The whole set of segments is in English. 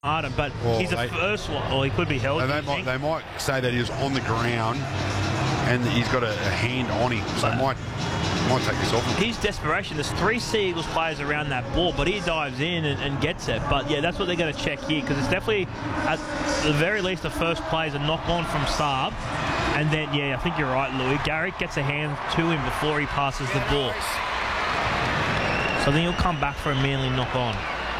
Arden, but he's the first one, or he could be held. They might say that he's on the ground and he's got a hand on him, so might take this off him. His desperation, there's 3 Sea Eagles players around that ball, but he dives in and gets it. But yeah, that's what they're going to check here, because it's definitely, at the very least, the first play is a knock on from Saab. And then, yeah, I think you're right, Louis. Garrick gets a hand to him before he passes the ball. So then he'll come back for a Manly knock on.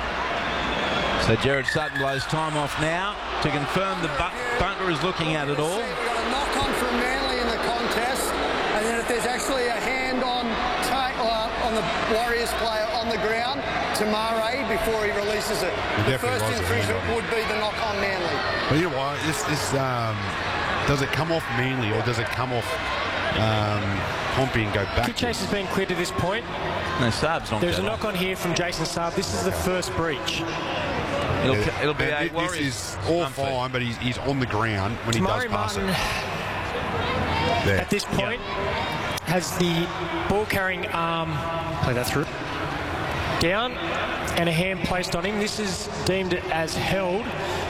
So Jared Sutton blows time off now to confirm the bunker is looking at it all. We've got a knock on from Manly in the contest, and then if there's actually a hand on the Warriors player on the ground to Murray before he releases it. The first infringement would be the knock on Manly. But you know what? Does it come off Manly or does it come off Pompey and go back? Kick chase has been cleared to this point. No, Saab's not. There's a knock on here from Jason Saab. This is the first breach. It'll be a Warriors. This is all fine, but he's on the ground when he does pass it. At this point, has the ball carrying arm, play that through, down, and a hand placed on him. This is deemed as held.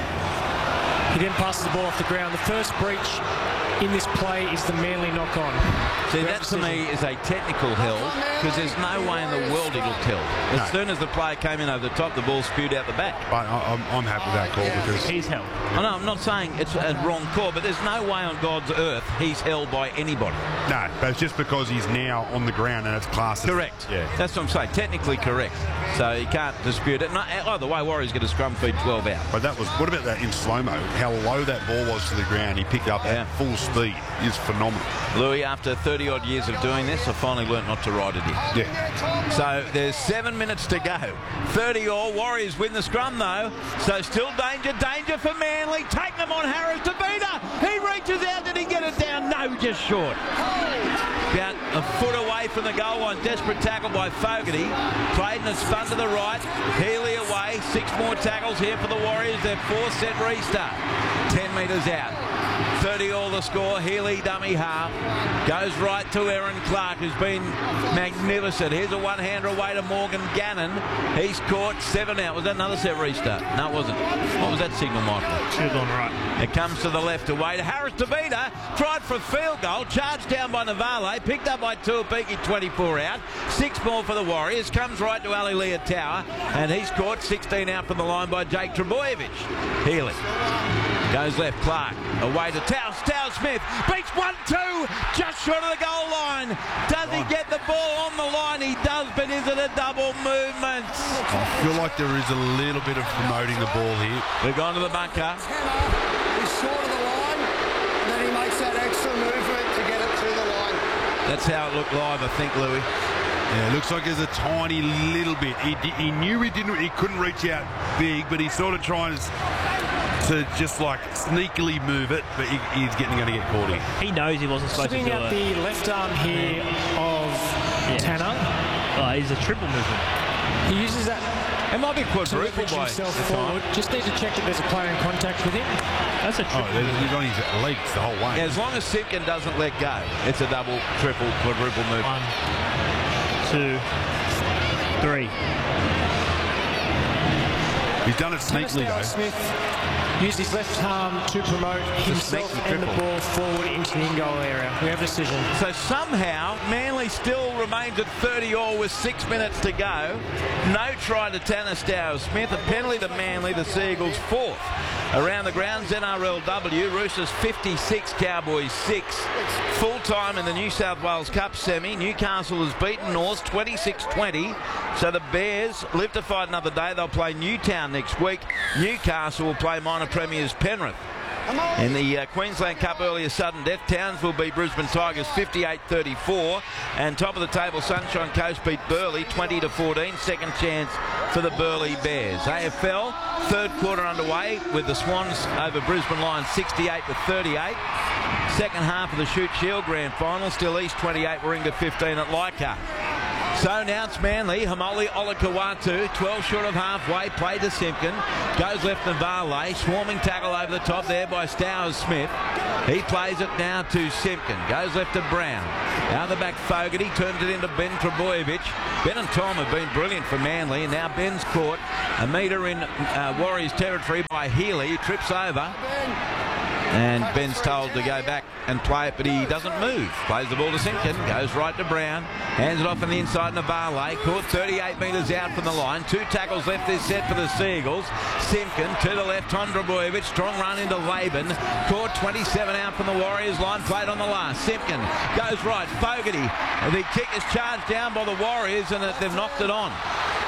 He then passes the ball off the ground. The first breach in this play is the Manly knock-on. See, that to me is a technical held, because there's no way in the world he looked held. As soon as the player came in over the top, the ball spewed out the back. But I'm happy with that call because he's held. I know, I'm not saying it's a wrong call, but there's no way on God's earth he's held by anybody. No, but it's just because he's now on the ground and it's classed. Correct. Yeah. That's what I'm saying. Technically correct. So you can't dispute it. No, either way, Warriors get a scrum feed 12 out. But what about that in slow-mo? How low that ball was to the ground. He picked up at full speed. It's phenomenal. Louis, after 30-odd years of doing this, I finally learnt not to ride it in. Yeah. So there's 7 minutes to go. 30-all. Warriors win the scrum, though. So still danger for Manly. Taking them on Harris to Beta. He reaches out. Did he get it down? No, just short. About a foot away from the goal line. Desperate tackle by Fogarty. Played and it's spun to the right. Healy away. 6 more tackles here for the Warriors. Their 4-set restart. 10 metres out. 30-all the score. Healy dummy half. Goes right to Aaron Clark, who's been magnificent. Here's a one-hander away to Morgan Gannon. He's caught 7 out. Was that another set restart? No, it wasn't. What was that signal, Michael? Should have gone right. It comes to the left away to Harris Tavita. Tried for a field goal. Charged down by Navale. Picked up by Tuapiki, 24 out. 6 more for the Warriors. Comes right to Ali Leotower. And he's caught 16 out from the line by Jake Trebojevic. Healy. Goes left, Clark. Away to Towers. Towers Smith beats 1-2. Just short of the goal line. Does he get the ball on the line? He does, but is it a double movement? I feel like there is a little bit of promoting the ball here. We've gone to the bunker. He's short of the line, and then he makes that extra movement to get it to the line. That's how it looked live, I think, Louis. Yeah, it looks like there's a tiny little bit. He knew he couldn't reach out big, but he's sort of trying to just like sneakily move it, but he's going to get caught in. He knows he wasn't supposed to do it. Sitting at the left arm here of Tanner. Oh, he's a triple movement. He uses that. It might be To quadruple leverage by himself the forward. time. Just need to check that there's a player in contact with him. That's a triple. He's on his legs the whole way. Yeah, as long as Simpkin doesn't let go, it's a double, triple, quadruple move. 1, 2, 3. He's done it sneakily though. Smith used his left arm to promote himself sneaky and the triple. ball forward into the in-goal area. We have a decision. So somehow, Manly still remains at 30-all with 6 minutes to go. No try to Tanner Stowers-Smith. A penalty to Manly, the Seagulls 4th. Around the grounds, NRLW, Roosters 56, Cowboys 6. Full time in the New South Wales Cup semi. Newcastle has beaten North 26-20. So the Bears live to fight another day. They'll play Newtown next week. Newcastle will play minor premiers Penrith. In the Queensland Cup earlier sudden death, Townsville beat Brisbane Tigers 58-34. And top of the table, Sunshine Coast beat Burleigh 20-14. Second chance for the Burleigh Bears. AFL, third quarter underway with the Swans over Brisbane Lions 68-38. Second half of the Shute Shield Grand Final, still East 28, Warringah 15 at Leichhardt. So now it's Manly. Hamoli Olakawatu, 12 short of halfway, play to Simpkin. Goes left to Varley. Swarming tackle over the top there by Stowers-Smith. He plays it now to Simpkin. Goes left to Brown. Out the back, Fogarty turns it into Ben Trebojevic. Ben and Tom have been brilliant for Manly, and now Ben's caught a metre in Warriors territory by Healy. He trips over. And Ben's told to go back and play it, but he doesn't move. Plays the ball to Simpkin, goes right to Brown, hands it off on the inside to Varley. Caught 38 metres out from the line. 2 tackles left this set for the Seagulls. Simpkin to the left, Tom Trebojevic, strong run into Laban. Caught 27 out from the Warriors line, played on the last. Simpkin goes right, Fogarty. The kick is charged down by the Warriors, and they've knocked it on.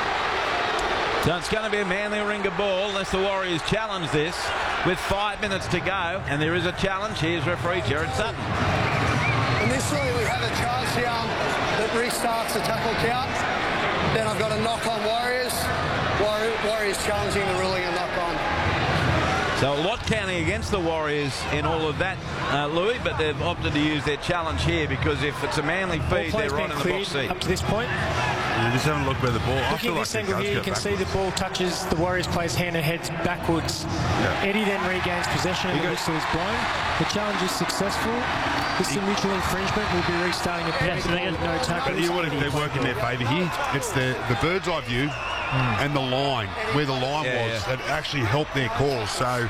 So it's going to be a Manly Warringah ball unless the Warriors challenge this with 5 minutes to go. And there is a challenge. Here's referee Jared Sutton. Initially, we have a charge down that restarts the tackle count. Then I've got a knock on Warriors. Warriors challenging the ruling and knock on. So a lot counting against the Warriors in all of that, Louis, but they've opted to use their challenge here because if it's a Manly feed, they're right in the box seat. Up to this point. Yeah, just having a look where the ball. Looking at this angle here, you can see the ball touches the Warriors player's hand and heads backwards. Yeah. Eddie then regains possession and the whistle is blown. The challenge is successful. This is a mutual infringement. We'll be restarting it. Yes, no tackles. But you know what? They work in their favour here. It's the bird's eye view and the line, where the line was, that actually helped their cause. So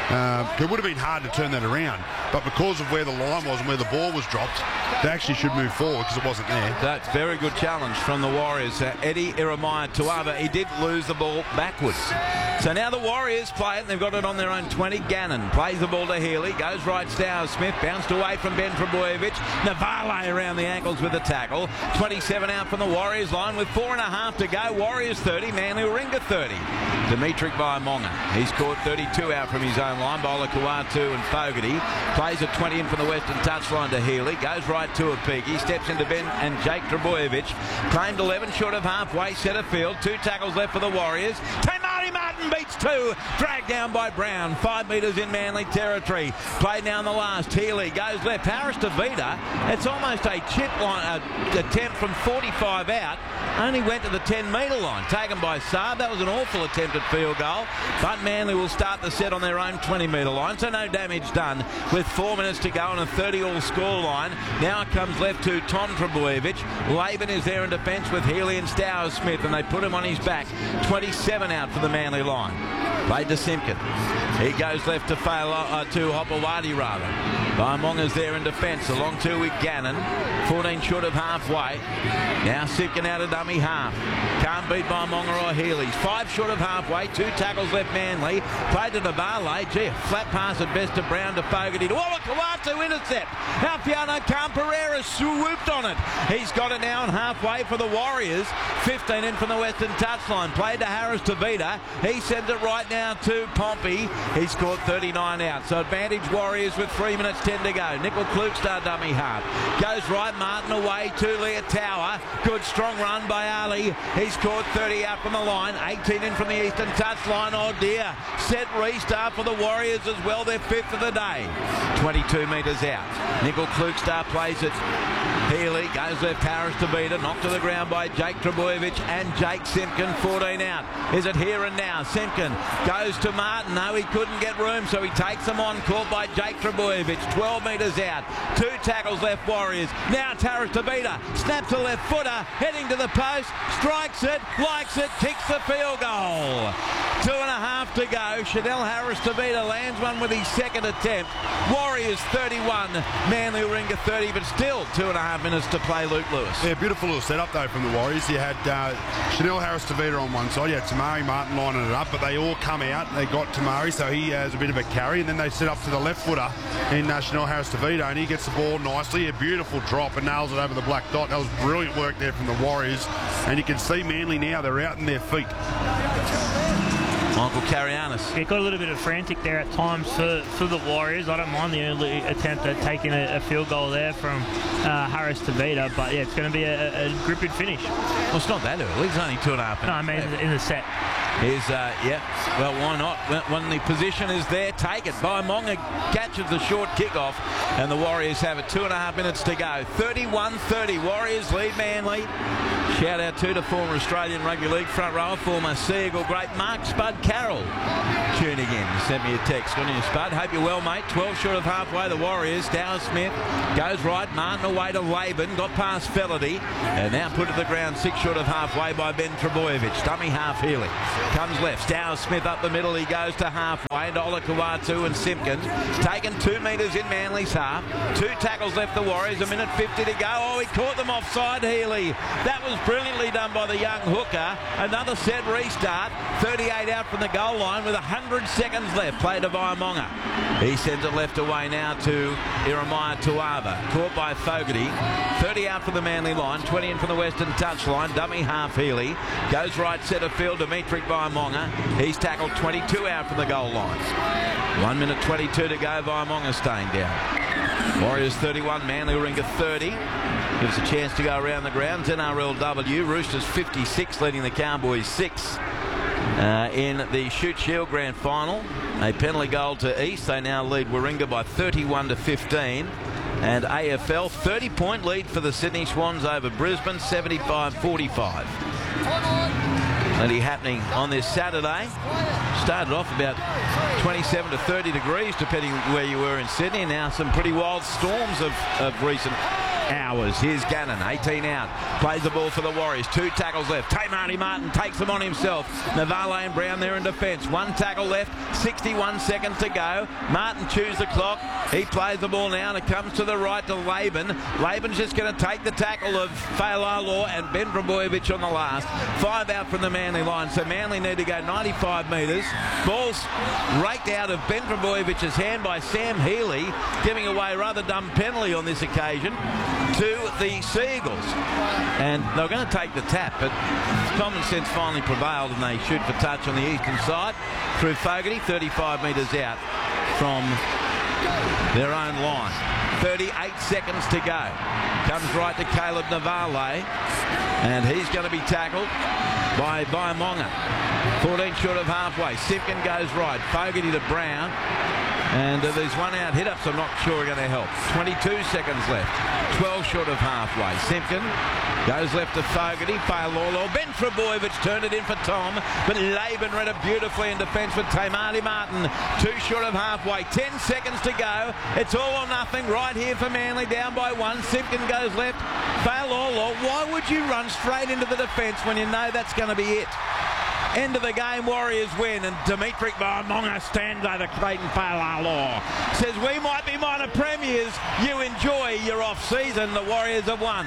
it would have been hard to turn that around, but because of where the line was and where the ball was dropped, they actually should move forward because it wasn't there. That's a very good challenge from the Warriors. Eddie Iremaya Tuava, he did lose the ball backwards. So now the Warriors play it, and they've got it on their own 20. Gannon plays the ball to Healy, goes right, Stowers Smith, bounced away from Ben Trebojevic. Navale around the ankles with the tackle. 27 out from the Warriors line with 4.5 to go. Warriors 30, Manly Warringah 30. Dimitri Baimonga, he's caught 32 out from his own line. Bowler Kuatu and Fogarty. Plays at 20 in from the western touchline to Healy. Goes right to a Piggy. Steps into Ben and Jake Trebojevic. Claimed 11 short of halfway. Centre field. 2 tackles left for the Warriors. Tamari Martin beats 2. Dragged down by Brown. 5 metres in Manly territory. Played down the last. Healy goes left. Harris to Vida. It's almost a chip line attempt from 45 out. Only went to the 10-metre line. Taken by Saab. That was an awful attempted field goal. But Manly will start the set on their own 20-metre line. So no damage done with 4 minutes to go on a 30-all score line. Now it comes left to Tom Trebojevic. Laban is there in defence with Healy and Stowers Smith, and they put him on his back. 27 out for the Manly line. Played to Simpkin. He goes left to Hopewadi rather. Baimonga's there in defence, along two with Gannon. 14 short of halfway. Now Simpkin out of dummy half. Can't beat Baimonga or Healy's. 5 short of halfway. 2 tackles left Manly. Played to Navale. Gee, a flat pass at best to Brown to Fogarty. To Kawatu intercept. Alfiano Campereira swooped on it. He's got it now and halfway for the Warriors. 15 in from the western touchline. Played to Harris to Vida. He sends it right now to Pompey. He's scored 39 out. So advantage Warriors with 3 minutes 10 to go. Nickel Klukestar dummy half. Goes right, Martin away to Leah Tower. Good strong run by Ali. He's scored 30 out from the line. 18 in from the eastern touchline. Oh dear. Set restart for the Warriors as well. They're 5th of the day. 22 metres out. Nickel Klukestar plays it. Healy goes left, Harris to Vida, knocked to the ground by Jake Trebojevic and Jake Simpkin. 14 out. Is it here and now? Simpkin goes to Martin. No, he couldn't get room, so he takes them on. Caught by Jake Trebojevic. 12 metres out. 2 tackles left Warriors. Now it's Harris to Vida. Snaps a left footer, heading to the post, strikes it, likes it, kicks the field goal. 2.5 to go. Chanel Harris to Vida lands one with his second attempt. Warriors 31, Manly Warringah 30, but still 2.5 minutes to play. Luke Lewis. Yeah, beautiful little setup though from the Warriors. You had Chanel Harris Tavita on one side. You had Tamari Martin lining it up, but they all come out. They got Tamari, so he has a bit of a carry, and then they set up to the left footer in Chanel Harris Tavita, and he gets the ball nicely. A beautiful drop and nails it over the black dot. That was brilliant work there from the Warriors, and you can see Manly now. They're out in their feet. Michael Carianis. It got a little bit of frantic there at times for the Warriors. I don't mind the early attempt at taking a field goal there from Harris to Vida, but yeah, it's going to be a gripping finish. Well, it's not that early. It's only 2.5 minutes. No, I mean in the set. Yeah, well, why not? When the position is there, take it. Baimonga catches the short kickoff, and the Warriors have it. 2.5 minutes to go. 31-30. Warriors lead Manly. Shout out to former Australian Rugby League front rower, former Seagull great Mark Spud Carroll tuning in. You sent me a text, didn't you, Spud? Hope you're well, mate. 12 short of halfway, the Warriors. Dow Smith goes right. Martin away to Laban. Got past Felity. And now put to the ground 6 short of halfway by Ben Trebojevic. Dummy half Healy. Comes left. Dow Smith up the middle. He goes to halfway. And Olakau'atu and Simpkins. Taken 2 metres in Manly's half. 2 tackles left the Warriors. 1:50 to go. Oh, he caught them offside, Healy. That was brilliantly done by the young hooker. Another set restart. 38 out from the goal line with 100 seconds left. Play to Vaimonga. He sends it left away now to Jeremiah Tuava. Caught by Fogarty. 30 out from the Manly line. 20 in from the Western touchline. Dummy half Healy. Goes right centre field. Dimitri Vaimonga. He's tackled 22 out from the goal line. 1:22 to go. Vaimonga staying down. Warriors 31, Manly Warringah 30. Gives a chance to go around the grounds. NRLW, Roosters 56, leading the Cowboys 6 in the Shute Shield Grand Final. A penalty goal to East. They now lead Warringah by 31-15. And AFL 30-point lead for the Sydney Swans over Brisbane, 75-45. Plenty happening on this Saturday. Started off about 27 to 30 degrees, depending where you were in Sydney. Now some pretty wild storms of recent hours. Here's Gannon, 18 out. Plays the ball for the Warriors. 2 tackles left. Marty Martin takes them on himself. Navale and Brown there in defence. 1 tackle left. 61 seconds to go. Martin chews the clock. He plays the ball now and it comes to the right to Laban. Laban's just going to take the tackle of Fa'alaloa and Ben Trebojevic on the last. 5 out from the Manly line. So Manly need to go 95 metres. Ball's raked out of Ben Trebojevic's hand by Sam Healy, giving away a rather dumb penalty on this occasion to the Seagulls. And they were going to take the tap, but common sense finally prevailed and they shoot for touch on the eastern side through Fogarty, 35 metres out from their own line. 38 seconds to go. Comes right to Caleb Navale, and he's going to be tackled by Vaimonga. 14 short of halfway. Simpkin goes right. Fogarty to Brown. And there's 1 out hit-ups I'm not sure are going to help. 22 seconds left. 12 short of halfway. Simpkin goes left to Fogarty. Fa'alaloa. Ben Trebojevic turned it in for Tom, but Laban read it beautifully in defence with Marty Martin. 2 short of halfway. 10 seconds to go. It's all or nothing right here for Manly, down by 1. Simpkin goes left. Fa'alaloa. Why would you run straight into the defence when you know that's going to be it? End of the game, Warriors win, and Dimitri Vaimonga stands over Clayton Fa'alaloa. Says, we might be minor premiers, you enjoy your off-season. The Warriors have won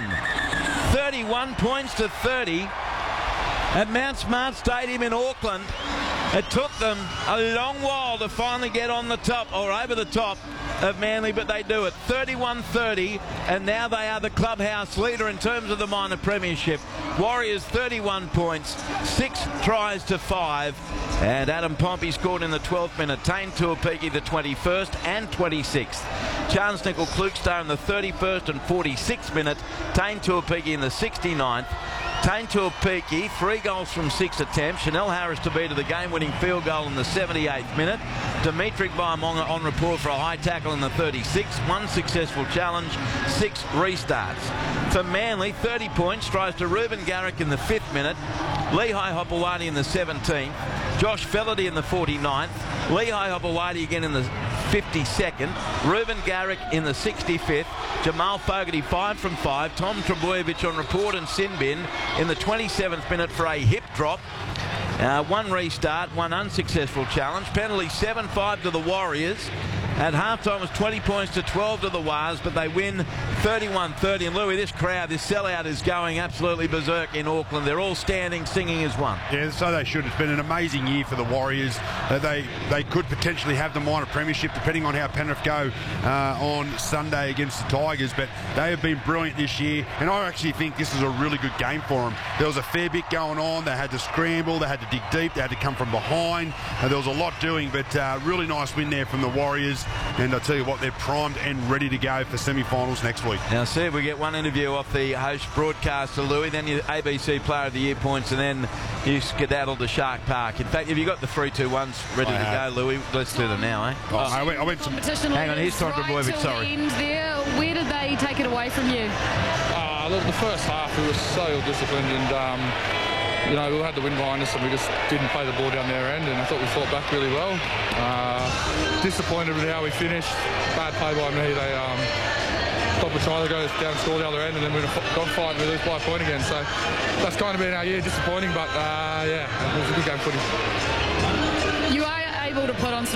31 points to 30 at Mount Smart Stadium in Auckland. It took them a long while to finally get on the top, or over the top, of Manly, but they do it. 31-30, and now they are the clubhouse leader in terms of the minor premiership. Warriors 31 points, 6 tries to 5, and Adam Pompey scored in the 12th minute. Tane Tuapiki the 21st and 26th. Charles Nickel-Klukstad in the 31st and 46th minute. Tane Tuapiki in the 69th. Tane Tuapiki, 3 goals from 6 attempts. Chanel Harris to be to the game-winning field goal in the 78th minute. Dimitri Vaimonga on report for a high tackle in the 36th. 1 successful challenge, 6 restarts. For Manly, 30 points, tries to Ruben Garrick in the 5th minute. Lehigh Hopewadi in the 17th. Josh Felity in the 49th. Lehigh Hopewadi again in the 52nd. Ruben Garrick in the 65th. Jamal Fogarty 5 from 5. Tom Trebojevic on report and sin bin in the 27th minute for a hip drop. 1 restart, 1 unsuccessful challenge. Penalty 7-5 to the Warriors. At halftime it was 20 points to 12 to the Wars, but they win 31-30. And Louis, this crowd, this sellout is going absolutely berserk in Auckland. They're all standing, singing as one. Yeah, so they should. It's been an amazing year for the Warriors. They could potentially have the minor premiership, depending on how Penrith go on Sunday against the Tigers. But they have been brilliant this year, and I actually think this is a really good game for them. There was a fair bit going on. They had to scramble, they had to dig deep, they had to come from behind. There was a lot doing, but really nice win there from the Warriors. And I'll tell you what, they're primed and ready to go for semi-finals next week. Now, see if we get one interview off the host broadcaster, Louis, then your ABC Player of the Year points, and then you skedaddle to Shark Park. In fact, have you got the 3-2-1s ready to go, Louis? Let's do them now, eh? I went some... Hang on, here's Tom Trebojevic, sorry. Where did they take it away from you? The first half, we were so disciplined, and you know, we had the win behind us and we just didn't play the ball down their end, and I thought we fought back really well. Disappointed with how we finished. Bad play by me. They stop a try, they go down, score the other end, and then we're in a dogfight and we lose by a point again. So that's kind of been our year, disappointing, but yeah, it was a good game footy. You are able to put on some